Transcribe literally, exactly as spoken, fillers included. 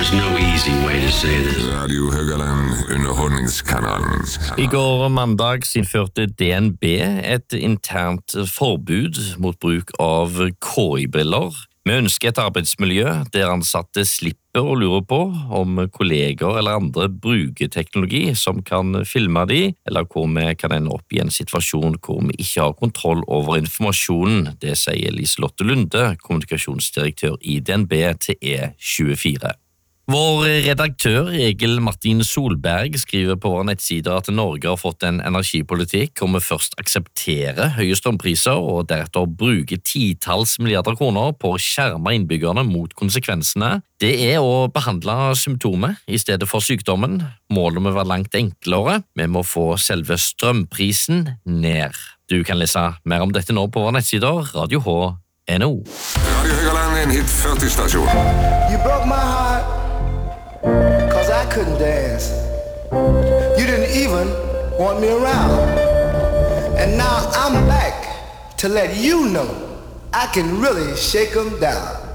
There's no easy way to say this. Radio Høgaland, underholdningskanalen. I går mandag innførte D N B et internt forbud mot bruk av K I-briller. Vi ønsker et arbeidsmiljø der ansatte slipper å lure på om kolleger eller andre bruker teknologi som kan filme de, eller hvor vi kan ende opp i en situasjon hvor vi ikke har kontroll over informasjonen. Det sier Liselotte Lunde, kommunikasjonsdirektør i D N B til E tjuefire. Vår redaktør Egil Martin Solberg skriver på våre nettsider at Norge har fått en energipolitikk hvor vi først aksepterer høye strømpriser og deretter bruker titalls milliarder kroner på å skjerme innbyggerne mot konsekvensene. Det er å behandle symptomer i stedet for sykdommen. Målet må være langt enklere. Vi må få selve strømprisen ned. Du kan lese mer om dette nå på våre nettsider radio h punktum no. Radio Høgaland er en hit førti-stasjon. You broke my heart. Cause I couldn't dance. You didn't even want me around. And now I'm back to let you know I can really shake 'em down.